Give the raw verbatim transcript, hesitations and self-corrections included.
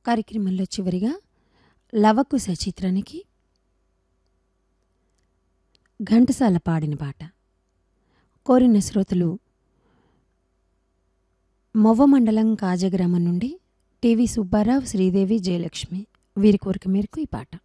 కార్యక్రమంలో చివరిగా లవకుశ చిత్రానికి ఘంటసాల పాడిన పాట. కోరిన శ్రోతలు మొవ్వ మండలం కాజగ్రామం నుండి టీవీ సుబ్బారావు, శ్రీదేవి, జయలక్ష్మి. వీరి కోరిక మేరకు ఈ పాట.